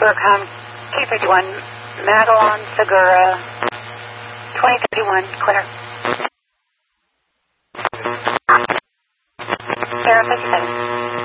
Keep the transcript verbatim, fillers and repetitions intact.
Burkham, two fifty-one, Magellan, Segura, twenty thirty-one, clear. Sarah fifty-seven.